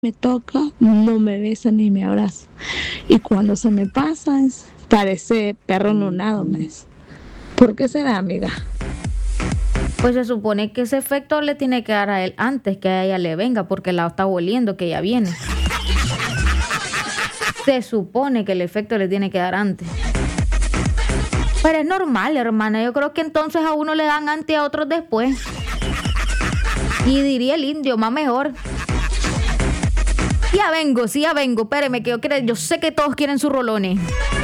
me toca, no me besa ni me abraza. Y cuando se me pasa, parece perro nonado, me dice. ¿Por qué será, amiga? Pues se supone que ese efecto le tiene que dar a él antes que a ella le venga, porque la está oliendo que ella viene. Se supone que el efecto le tiene que dar antes. Pero es normal, hermana. Yo creo que entonces a uno le dan antes y a otros después. Y diría el indio, más mejor. Ya vengo, sí, ya vengo. Espéreme, que yo sé que todos quieren sus rolones.